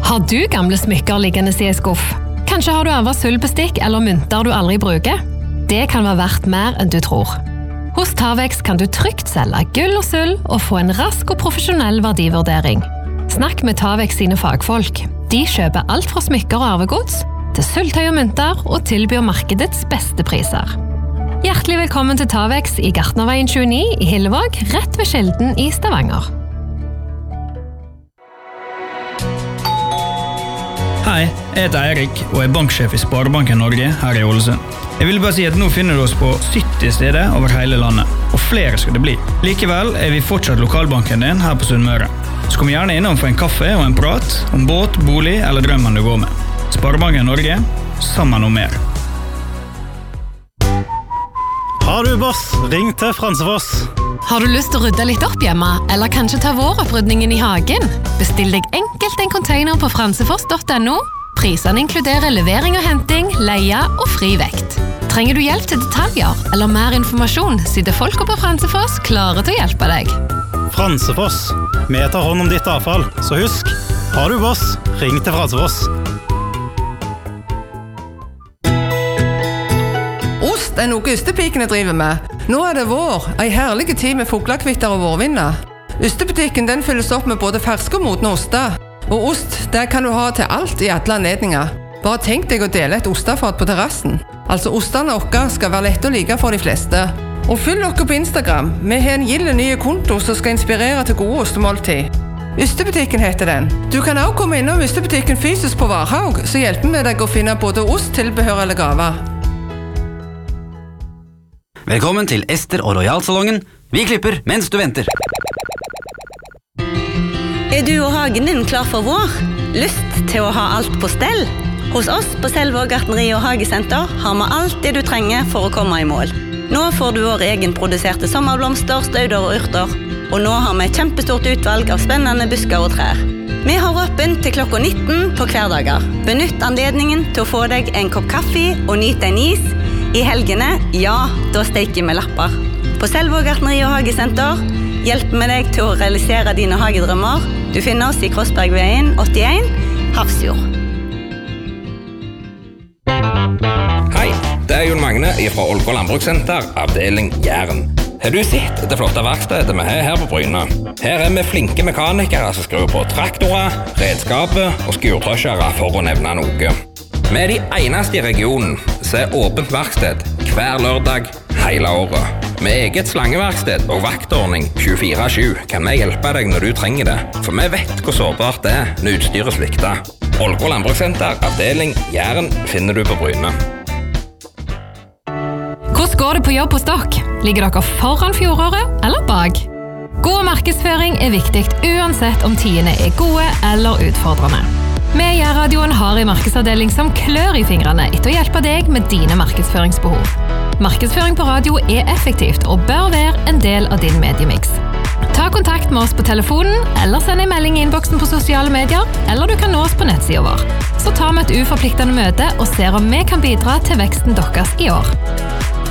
Har du gamle smykker liggende i en skuff? Kanskje har du arvet sølvbestikk eller mynter du aldri bruker? Det kan være verdt mer enn du tror. Hos Tavex kan du trygt selge gull og sølv og få en rask og profesjonell verdivurdering. Snakk med Tavex sine fagfolk. De kjøper alt fra smykker og arvegods til sølvtøy og mynter og tilbyr markedets beste priser. Hjertelig velkommen til Tavex i Gartnerveien 29 i Hillevåg, rett ved Skjelden i Stavanger. Hei, jeg heter Eirik og er banksjef i Sparebanken Norge her i Ålesund. Jeg vil bare si at nå finner du oss på 70 steder over hele landet, og flere skal det bli. Likevel er vi fortsatt lokalbanken din her på Sunnmøre. Så kom gjerne innom for en kaffe og en prat om båt, bolig eller drømmen du går med. Sparebanken Norge, sammen om mer. Har du boss? Ring til Fransefoss. Har du lyst til å rydde litt opp hjemme, eller kanskje ta våropprydningen i hagen? Bestill deg enkelt en container på fransefoss.no. Prisene inkluderer levering og henting, leie og fri vekt. Trenger du hjelp til detaljer eller mer informasjon, sitter folk på Fransefoss klare til å hjelpe deg. Fransefoss. Vi tar hånd om ditt avfall, så husk, har du boss, ring til Fransefoss. Ost er noe ystepikene driver med. Nå er det vår, en herlig tid med fuglekvitter og vårvinner. Ystebutikken den fylles opp med både ferske og modne oster. Og ost, det kan du ha til alt i alle anledninger. Bare tenk deg å dele et ostefat på terrassen. Altså ostene våre skal være lett å like for de fleste. Og følg dere på Instagram. Vi har en gilde nye konto som skal inspirere til gode ostemåltid. Ystebutikken heter den. Du kan også komme innom Ystebutikken fysisk på Varhaug, så hjelper vi deg å finne både ost, tilbehør eller gaver. Velkommen til Ester og Royal-salongen. Vi klipper mens du venter. Er du og hagen din klar for vår? Lyst til å ha alt på stell? Hos oss på Selvåg Gartneri og Hagesenter har vi alt det du trenger for å komme i mål. Nå får du vår egenproduserte sommerblomster, stauder og urter. Og nå har vi et kjempestort utvalg av spennende busker og trær. Vi har åpent til klokka 19 på hverdager. Benytt anledningen til å få deg en kopp kaffe og nyte en is. I helgene, ja, da steker vi lapper. På Selvåg Gartneri og Hagesenter hjelper vi deg til å realisere dine hagedrømmer. Du finner oss i Krossbergveien 81, Hafrsfjord. Hei, det er Jon Magne fra Ålgård Landbrukssenter, avdeling Jæren. Har du sett det flotte verkstedet vi har her på Bryne? Her er vi flinke mekanikere som skrur på traktorer, redskaper og skurtrøsjere for å nevne noe. Vi er de eneste i regionen som er åpent verksted hver lørdag hele året. Med eget slangeverksted og vaktordning 24/7 kan vi hjelpe deg når du trenger det, for vi vet hvor sårbart det er når utstyret svikter. Ålgård Landbrukssenter, avdeling Jæren, finner du på Bryne. Hvordan går det på jobb hos dere? Ligger dere foran fjoråret eller bak? God markedsføring er viktig uansett om tidene er gode eller utfordrende. Vi i Jærradioen har en markedsavdeling som klør i fingrene etter å hjelpe deg med dine markedsføringsbehov. Markedsføring på radio er effektivt og bør være en del av din mediemix. Ta kontakt med oss på telefonen, eller send en melding i innboksen på sosiale medier, eller du kan nå oss på nettsiden vår. Så tar vi et uforpliktende møte og ser om vi kan bidra til veksten deres i år.